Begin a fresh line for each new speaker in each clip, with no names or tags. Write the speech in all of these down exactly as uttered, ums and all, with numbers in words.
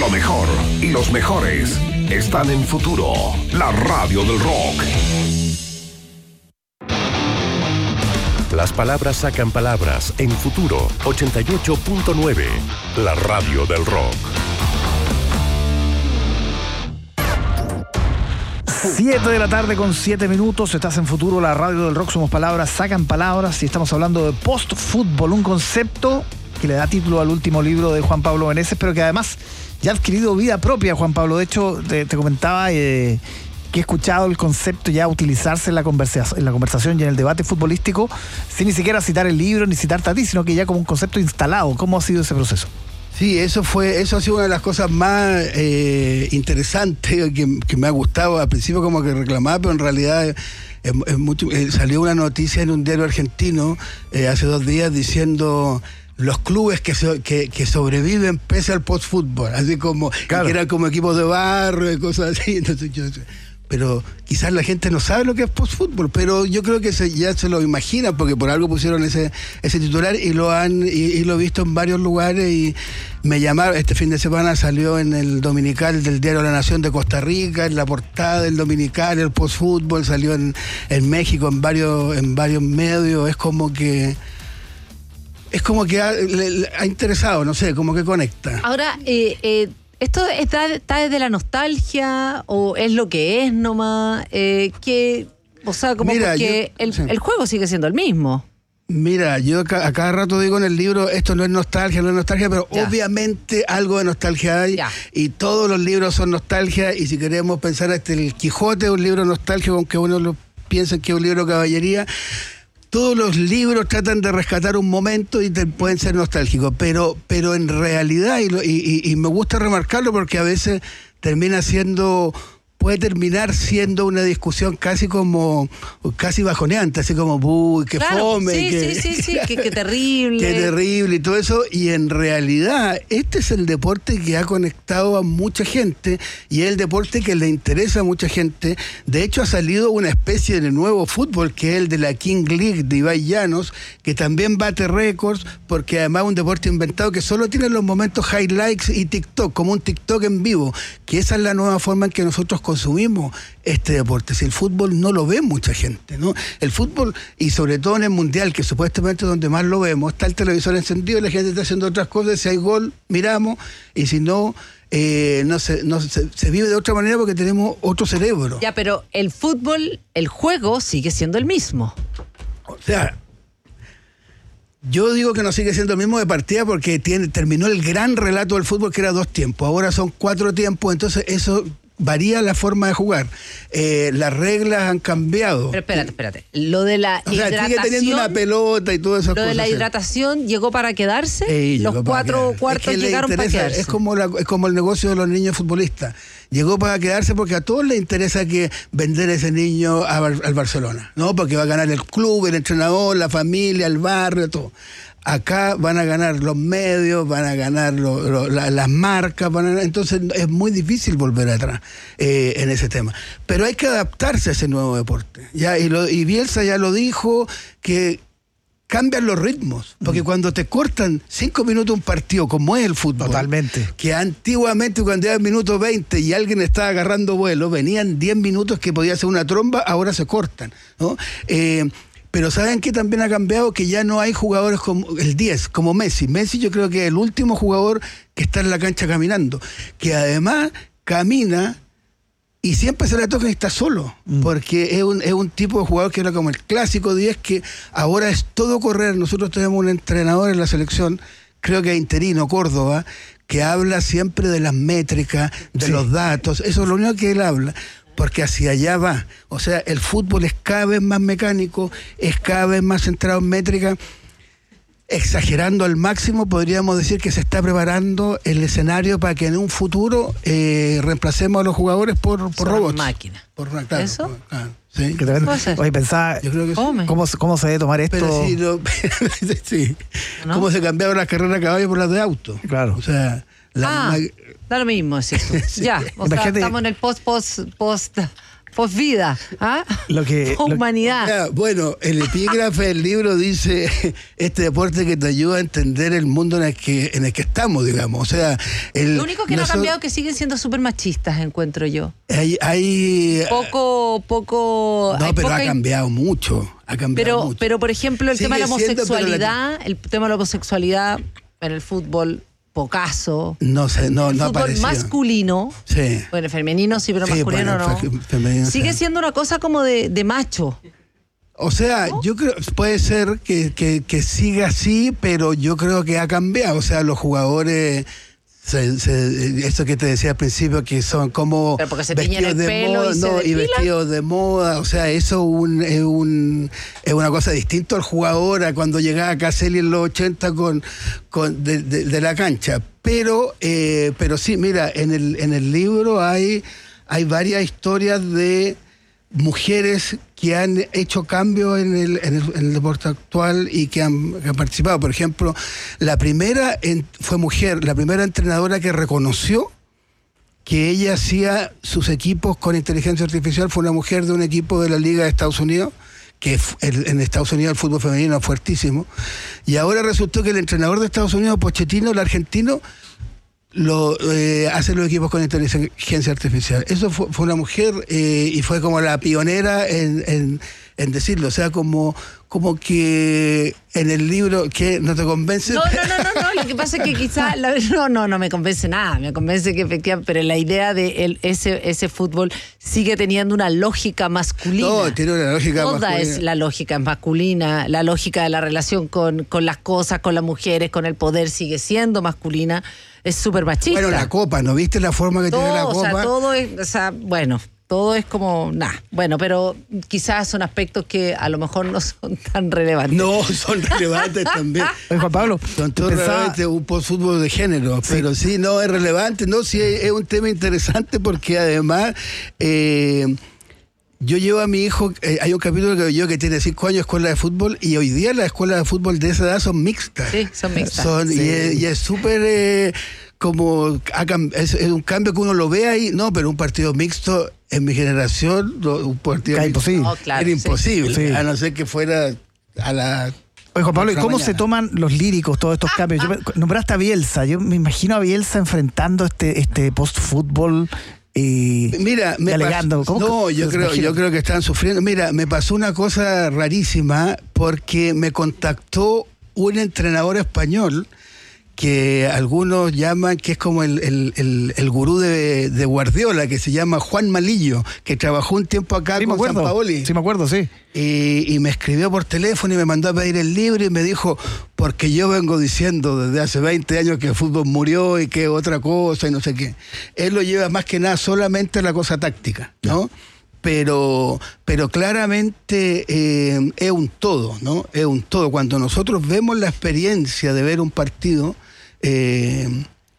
Lo mejor y los mejores están en Futuro, la radio del rock.
Las palabras sacan palabras en Futuro ochenta y ocho punto nueve, la radio del rock.
siete de la tarde con siete minutos, estás en Futuro, la radio del rock, somos palabras, sacan palabras y estamos hablando de post-fútbol, un concepto que le da título al último libro de Juan Pablo Meneses, pero que además ya ha adquirido vida propia, Juan Pablo. De hecho, te, te comentaba eh, que he escuchado el concepto ya utilizarse en la, conversa, en la conversación y en el debate futbolístico, sin ni siquiera citar el libro ni citarte a ti, sino que ya como un concepto instalado. ¿Cómo ha sido ese proceso?
Sí, eso fue, eso ha sido una de las cosas más eh, interesantes que, que me ha gustado. Al principio como que reclamaba, pero en realidad es, es mucho, eh, salió una noticia en un diario argentino eh, hace dos días diciendo los clubes que, so, que, que sobreviven pese al post-fútbol, así como claro, que eran como equipos de barrio y cosas así. Entonces yo, pero quizás la gente no sabe lo que es post-fútbol, pero yo creo que se, ya se lo imagina, porque por algo pusieron ese ese titular y lo han y, y lo he visto en varios lugares. Y me llamaron, este fin de semana salió en el Dominical del diario La Nación de Costa Rica, en la portada del Dominical, el post-fútbol, salió en, en México en varios, en varios medios. Es como que es como que ha, le, le ha interesado, no sé, como que conecta.
Ahora, eh, eh ¿esto está, está desde la nostalgia o es lo que es nomás? Eh, que, o sea, como
Mira,
porque
yo,
el,
sí.
el juego sigue siendo el mismo.
Mira, yo a cada rato digo en el libro, esto no es nostalgia, no es nostalgia, pero
ya,
obviamente algo de nostalgia hay, ya, y todos los libros son nostalgia, y si queremos pensar hasta el Quijote, un libro nostálgico, aunque uno lo piensa que es un libro de caballería. Todos los libros tratan de rescatar un momento y te, pueden ser nostálgicos, pero, pero en realidad, y, lo, y, y, y me gusta remarcarlo porque a veces termina siendo, puede terminar siendo una discusión casi como, casi bajoneante, así como, uy, qué
claro,
fome.
Sí,
que,
sí, sí, sí, qué, qué terrible.
Qué terrible y todo eso, y en realidad este es el deporte que ha conectado a mucha gente y es el deporte que le interesa a mucha gente. De hecho ha salido una especie de nuevo fútbol que es el de la King League de Ibai Llanos, que también bate récords porque además es un deporte inventado que solo tiene los momentos highlights y TikTok, como un TikTok en vivo, que esa es la nueva forma en que nosotros consumimos este deporte. Si el fútbol no lo ve mucha gente, ¿no? El fútbol, y sobre todo en el Mundial, que supuestamente es donde más lo vemos, está el televisor encendido y la gente está haciendo otras cosas. Si hay gol, miramos, y si no, eh, no, se, no se, se vive de otra manera porque tenemos otro cerebro.
Ya, pero el fútbol, el juego sigue siendo el mismo.
O sea, yo digo que no sigue siendo el mismo de partida porque tiene, terminó el gran relato del fútbol, que era dos tiempos, ahora son cuatro tiempos, entonces eso varía la forma de jugar. Eh, las reglas han cambiado.
Pero espérate, espérate. Lo de la
o sea,
hidratación.
sigue teniendo una pelota y todas esas
lo
cosas.
Lo de la hidratación, ¿sí?, llegó para quedarse.
Ey,
los cuatro
quedar.
cuartos
es que
llegaron para quedarse.
Es como, la, es como el negocio de los niños futbolistas. Llegó para quedarse porque a todos les interesa que vender a ese niño a, al Barcelona, ¿no? Porque va a ganar el club, el entrenador, la familia, el barrio, todo. Acá van a ganar los medios, van a ganar lo, lo, la, las marcas, van a, entonces es muy difícil volver atrás eh, en ese tema. Pero hay que adaptarse a ese nuevo deporte. Ya, y, lo, y Bielsa ya lo dijo, que cambian los ritmos, porque mm. cuando te cortan cinco minutos un partido, como es el fútbol,
totalmente,
que antiguamente cuando era el minuto veinte y alguien estaba agarrando vuelo, venían diez minutos que podía ser una tromba, ahora se cortan, ¿no? Eh, Pero ¿saben qué también ha cambiado? Que ya no hay jugadores como el diez, como Messi. Messi yo creo que es el último jugador que está en la cancha caminando. Que además camina y siempre se le toca y está solo. Mm. Porque es un, es un tipo de jugador que era como el clásico diez, que ahora es todo correr. Nosotros tenemos un entrenador en la selección, creo que es interino, Córdoba, que habla siempre de las métricas, de sí. los datos. Eso es lo único que él habla. Porque hacia allá va. O sea, el fútbol es cada vez más mecánico, es cada vez más centrado en métrica. Exagerando al máximo, podríamos decir que se está preparando el escenario para que en un futuro eh, reemplacemos a los jugadores por, por robots.
Máquina.
Por máquina.
¿Eso?
Por, claro, ¿sí?
¿Qué te Oye, pensaba, yo creo que ¿cómo, ¿cómo se debe tomar esto?
Pero sí, no, sí. ¿No? ¿Cómo se cambiaron las carreras a caballo por las de auto?
Claro.
O sea, la
ah,
ma...
da lo mismo, es cierto. Sí. Ya, o sea, estamos en el post, post, post, Posvida, ¿ah?
Lo que- lo-
Humanidad.
Ya, bueno, el epígrafe del libro dice este deporte que te ayuda a entender el mundo en el que, en el que estamos, digamos. O sea, el,
Lo único que no ha
noso-
cambiado es que siguen siendo súper machistas, encuentro yo.
Hay, hay
Poco, poco...
no,
hay
pero
poca
ha
in-
cambiado mucho. Ha cambiado
Pero,
mucho.
pero por ejemplo, el
Sigue
tema de la
siendo, pero la-
homosexualidad, el tema de la homosexualidad en el fútbol, pocaso.
no sé, no,
el
no
fútbol
apareció.
masculino,
Sí.
bueno, femenino sí, pero
Sí,
masculino
bueno, fe-
no.
femenino,
Sigue
sí.
siendo una cosa como de, de macho.
O sea, yo creo, puede ser que, que, que siga así, pero yo creo que ha cambiado. O sea, los jugadores, se, se- eso que te decía al principio, que son como
Pero porque se tiñen el
de
pelo
moda,
y se
no, y
depilan.
vestidos de moda. O sea, eso un, es, un, es una cosa distinta al jugador a cuando llegaba Caselli en los ochenta con, con de, de- de la cancha. Pero, eh, pero sí, mira, en el, en el libro hay, hay varias historias de mujeres que han hecho cambios en el, en, el, en el deporte actual y que han, que han participado. Por ejemplo, la primera en- fue mujer, la primera entrenadora que reconoció que ella hacía sus equipos con inteligencia artificial fue una mujer de un equipo de la Liga de Estados Unidos, que f- el- en Estados Unidos el fútbol femenino es fuertísimo, y ahora resultó que el entrenador de Estados Unidos, Pochettino, el argentino, lo eh, hace los equipos con inteligencia artificial. Eso fue, fue una mujer eh, y fue como la pionera en, en, en decirlo. O sea, como, como que en el libro, que no te convence.
No, no, no, no, no. Lo que pasa es que quizá la- no, no, no me convence nada. Me convence que efectivamente, pero la idea de el, ese, ese fútbol sigue teniendo una lógica masculina.
No, tiene una lógica
Toda
masculina.
es la lógica masculina, la lógica de la relación con, con las cosas, con las mujeres, con el poder sigue siendo masculina. Es súper machista.
Bueno, la copa, ¿no viste la forma que tiene la
todo, o
copa?
sea, todo es, o sea, bueno, todo es como, nada, bueno, pero quizás son aspectos que a lo mejor no son tan relevantes.
No, son relevantes también.
Oye, Juan Pablo,
Son todos
pensaba-
relevantes, un post-fútbol de género, pero sí, no, es relevante, no, sí, es, es un tema interesante porque además eh, yo llevo a mi hijo, eh, hay un capítulo que yo que tiene cinco años, escuela de fútbol, y hoy día las escuelas de fútbol de esa edad son mixtas.
Sí, son mixtas.
Son-
Sí.
Y es y es súper... eh, como ha cam- es, es un cambio que uno lo ve ahí, no, pero un partido mixto en mi generación, no, un partido
Era
mixto
imposible.
No, claro,
era
sí.
imposible,
Sí.
a no ser que fuera a la...
Oye, Juan Pablo, ¿y
otra
cómo
mañana.
se toman los líricos todos estos cambios? Yo me- nombraste a Bielsa, yo me imagino a Bielsa enfrentando este, este post-fútbol y,
Mira,
y
me
alegando.
pasó-
¿Cómo
no,
que-
yo
me
creo,
imagino?
yo creo que están sufriendo. Mira, me pasó una cosa rarísima porque me contactó un entrenador español que algunos llaman que es como el, el, el, el gurú de, de Guardiola, que se llama Juan Malillo, que trabajó un tiempo acá
Sí, me
con San
acuerdo.
Paoli.
Sí, me acuerdo, sí.
Y, y me escribió por teléfono y me mandó a pedir el libro y me dijo, porque yo vengo diciendo desde hace veinte años que el fútbol murió y que otra cosa y no sé qué. Él lo lleva más que nada solamente a la cosa táctica, ¿no? Pero, pero claramente eh, es un todo, ¿no? Es un todo. Cuando nosotros vemos la experiencia de ver un partido, eh,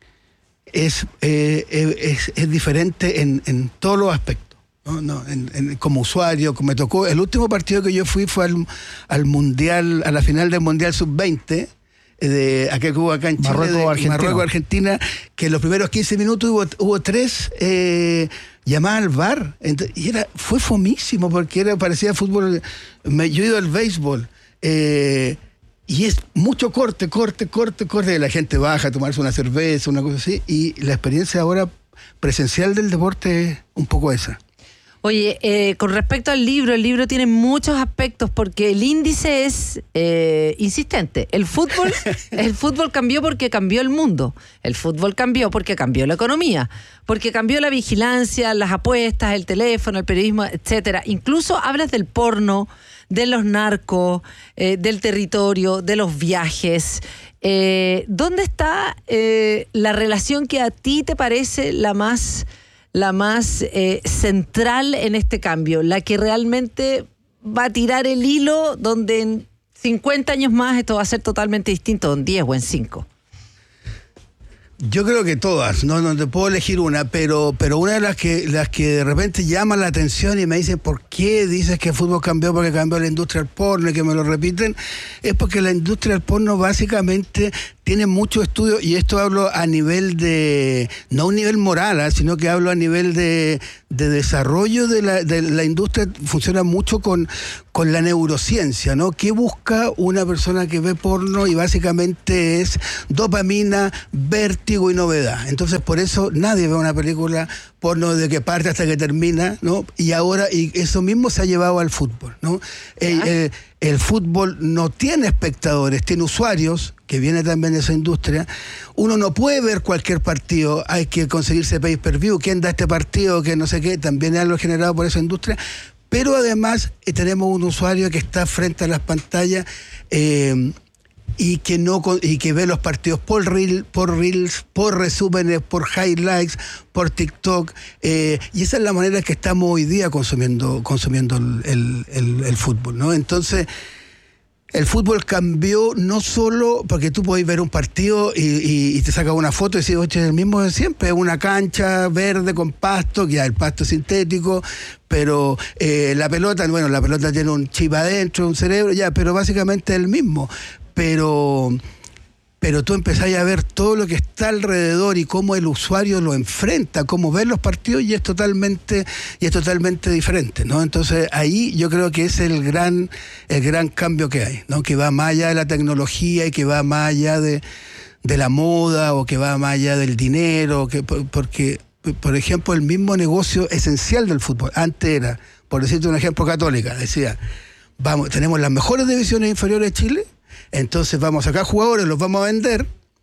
es, eh, es, es diferente en, en todos los aspectos. No, no, en, en, como usuario, como me tocó. El último partido que yo fui fue al, al Mundial, a la final del Mundial sub veinte, eh, de aquel que hubo acá en Chile,
Marruecos,
de
Argentina.
Marruecos, Argentina, que en los primeros quince minutos hubo, hubo tres eh, llamadas al V A R. Ent- y era, fue fomísimo, porque era, parecía fútbol. Me, yo he ido al béisbol. Eh, y es mucho corte, corte, corte, corte. Y la gente baja a tomarse una cerveza, una cosa así. Y la experiencia ahora presencial del deporte es un poco esa.
Oye, eh, con respecto al libro, el libro tiene muchos aspectos porque el índice es eh, insistente. El fútbol, el fútbol cambió porque cambió el mundo. El fútbol cambió porque cambió la economía, porque cambió la vigilancia, las apuestas, el teléfono, el periodismo, etcétera. Incluso hablas del porno, de los narcos, eh, del territorio, de los viajes. Eh, ¿Dónde está eh, la relación que a ti te parece la más la más eh, central en este cambio, la que realmente va a tirar el hilo donde en cincuenta años más esto va a ser totalmente distinto, en diez o en cinco?
Yo creo que todas, no, no te puedo elegir una, pero, pero una de las que, las que de repente llaman la atención y me dicen, ¿por qué dices que el fútbol cambió? Porque cambió la industria del porno y que me lo repiten, es porque la industria del porno básicamente tiene mucho estudio, y esto hablo a nivel de, no un nivel moral, ¿eh? sino que hablo a nivel de, de desarrollo de la, de la industria, funciona mucho con, con la neurociencia, ¿no? ¿Qué busca una persona que ve porno? Y básicamente es dopamina, vértigo y novedad. Entonces, por eso nadie ve una película porno de que parte hasta que termina, ¿no? Y ahora, y eso mismo se ha llevado al fútbol, ¿no? El, el, el fútbol no tiene espectadores, tiene usuarios, que viene también de esa industria. Uno no puede ver cualquier partido, hay que conseguirse pay-per-view, quién da este partido, que no sé qué, también es algo generado por esa industria. Pero además eh, tenemos un usuario que está frente a las pantallas eh, y que no y que ve los partidos por reel, por reels, por resúmenes, por highlights, por TikTok, eh, y esa es la manera que estamos hoy día consumiendo consumiendo el, el, el, el fútbol, ¿no? Entonces, el fútbol cambió no solo porque tú podés ver un partido y, y, y te sacas una foto y decís, oye, es el mismo de siempre, es una cancha verde con pasto, que ya el pasto es sintético, pero eh, la pelota, bueno, la pelota tiene un chip adentro, un cerebro, ya, pero básicamente es el mismo. Pero, pero tú empezás a ver todo lo que está alrededor y cómo el usuario lo enfrenta, cómo ve los partidos, y es totalmente, y es totalmente diferente, ¿no? Entonces ahí yo creo que es el gran, el gran cambio que hay, ¿no? Que va más allá de la tecnología y que va más allá de, de la moda, o que va más allá del dinero, que, porque, por ejemplo, el mismo negocio esencial del fútbol, antes era, por decirte un ejemplo, Católica, decía, vamos, tenemos las mejores divisiones inferiores de Chile, entonces vamos a sacar jugadores, los vamos a vender,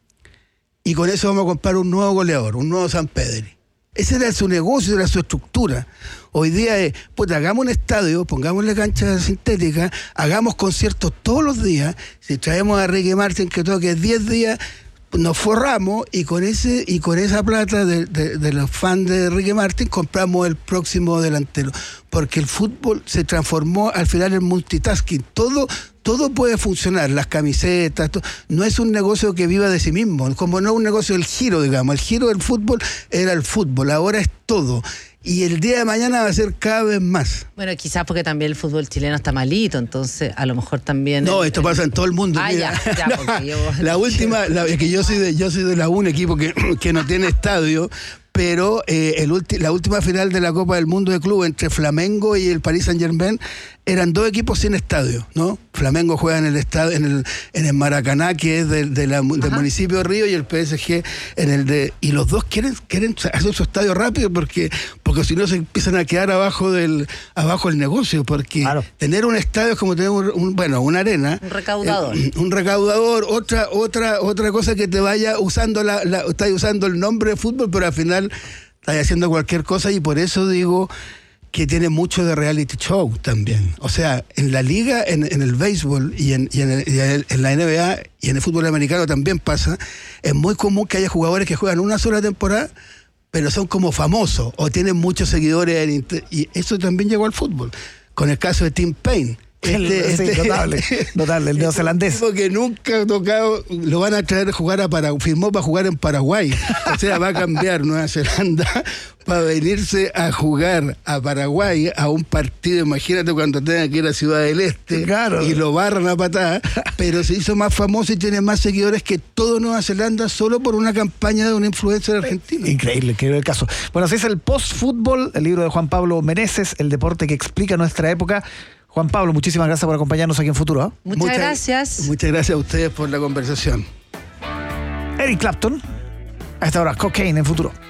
y con eso vamos a comprar un nuevo goleador, un nuevo San Pedri. Ese era su negocio, era su estructura. Hoy día es, pues hagamos un estadio, pongámosle cancha sintética, hagamos conciertos todos los días, si traemos a Ricky Martin que toque diez días, nos forramos, y con ese y con esa plata de, de, de los fans de Ricky Martin compramos el próximo delantero, porque el fútbol se transformó al final en multitasking, todo todo puede funcionar, las camisetas, todo. No es un negocio que viva de sí mismo, como no es un negocio del giro, digamos, el giro del fútbol era el fútbol, ahora es todo. Y el día de mañana va a ser cada vez más.
Bueno, quizás porque también el fútbol chileno está malito, entonces a lo mejor también...
No,
el,
esto
el...
pasa en todo el mundo.
Ah,
mira.
ya, ya, porque yo...
La última, la, es que yo soy de, yo soy de la un equipo que, que no tiene estadio, pero eh, el ulti, la última final de la Copa del Mundo de Club entre Flamengo y el Paris Saint-Germain eran dos equipos sin estadio, ¿no? Flamengo juega en el estadio, en el, en el Maracaná, que es de, de la, del municipio de Río, y el P S G en el de... Y los dos quieren, quieren hacer su estadio rápido porque, porque si no se empiezan a quedar abajo del abajo del negocio, porque claro, tener un estadio es como tener un, un bueno, una arena.
Un recaudador.
Eh, un recaudador, otra, otra, otra cosa que te vaya usando la, la estás usando el nombre de fútbol, pero al final estás haciendo cualquier cosa, y por eso digo que tiene mucho de reality show también. O sea, en la liga, en, en el béisbol y, en, y, en, el, y en, en la N B A y en el fútbol americano también pasa, es muy común que haya jugadores que juegan una sola temporada, pero son como famosos o tienen muchos seguidores, en, y eso también llegó al fútbol, con el caso de Tim Payne. Este,
sí,
este,
notable, notable, el neozelandés.
Porque nunca ha tocado, lo van a traer a jugar a Paraguay, firmó para jugar en Paraguay. O sea, va a cambiar Nueva Zelanda para venirse a jugar a Paraguay a un partido. Imagínate cuando tenga que ir a Ciudad del Este, claro, y lo barran a patada, pero se hizo más famoso y tiene más seguidores que todo Nueva Zelanda solo por una campaña de una influencer argentina.
Increíble, increíble el caso. Bueno, así es el post-fútbol, el libro de Juan Pablo Meneses, el deporte que explica nuestra época. Juan Pablo, muchísimas gracias por acompañarnos aquí en Futuro. ¿eh?
Muchas, muchas gracias.
Muchas gracias a ustedes por la conversación.
Eric Clapton, a esta hora, Cocaine en Futuro.